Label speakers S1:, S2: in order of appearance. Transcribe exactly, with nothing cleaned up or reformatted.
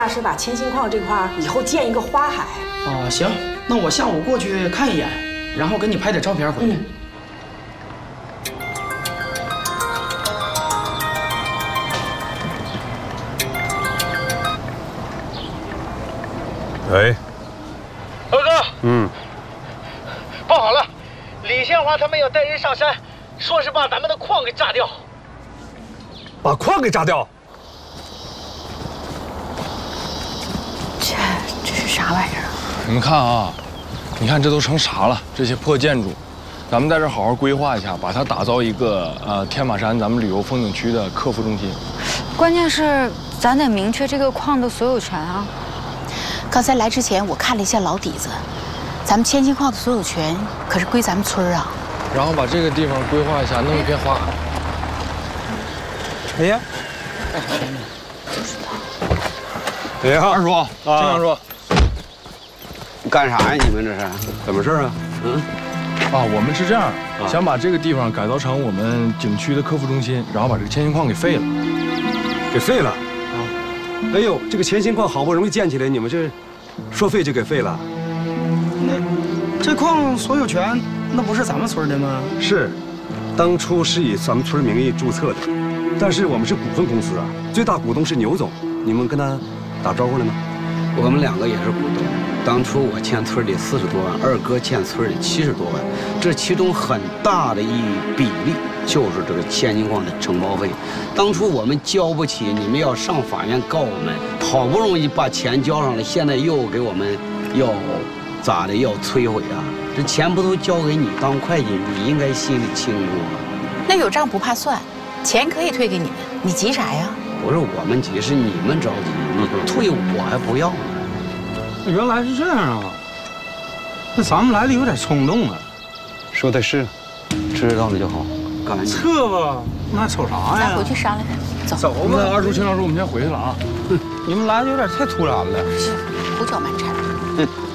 S1: 是把千心矿这块以后建一个花海。
S2: 啊，行，那我下午过去看一眼，然后给你拍点照片回来。嗯
S3: 喂，
S4: 二哥，
S3: 嗯，
S4: 报好了，李献华他们要带人上山，说是把咱们的矿给炸掉。
S3: 把矿给炸掉？
S5: 这这是啥玩意儿啊？
S6: 你们看啊，你看这都成啥了？这些破建筑，咱们在这好好规划一下，把它打造一个呃天马山咱们旅游风景区的客服中心。
S5: 关键是咱得明确这个矿的所有权啊。
S7: 刚才来之前，我看了一下老底子，咱们千金矿的所有权可是归咱们村啊。
S6: 然后把这个地方规划一下，弄一片花海。
S3: 哎呀，
S6: 哎呀，二叔，金二叔，
S8: 干啥呀？你们这是怎么事啊？嗯，
S6: 啊，我们是这样，想把这个地方改造成我们景区的客服中心，然后把这个千金矿给废了，
S3: 给废了。 哎呦，这个千心矿好不容易建起来，你们这说废就给废了？
S2: 那这矿所有权那不是咱们村的吗？
S3: 是，当初是以咱们村名义注册的，但是我们是股份公司啊，最大股东是牛总，你们跟他打招呼了吗？
S8: 我们两个也是股东。当初我欠村里四十多万，二哥欠村里七十多万，这其中很大的一比例就是这个千金矿的承包费。当初我们交不起，你们要上法院告我们，好不容易把钱交上来，现在又给我们要咋的，要摧毁啊？这钱不都交给你当会计，你应该心里清楚啊。
S7: 那有账不怕算，钱可以退给你们，你急啥呀？
S8: 不是我们急，是你们着急，你退我还不要呢。
S9: 原来是这样啊！那咱们来的有点冲动啊。
S8: 说的是，知道了就好。干净。
S9: 撤吧，那瞅啥呀？
S7: 咱回去商量。走。
S9: 走吧。
S6: 那二叔、秦老师，我们先回去了啊。
S9: 你们来的有点太突然了。
S7: 是，胡搅蛮缠。
S8: 哼。